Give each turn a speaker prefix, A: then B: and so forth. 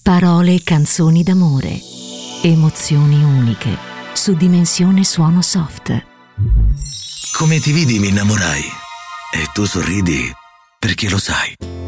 A: Parole e canzoni d'amore. Emozioni uniche. Su Dimensione Suono Soft.
B: Come ti vidi mi innamorai. E tu sorridi perché lo sai.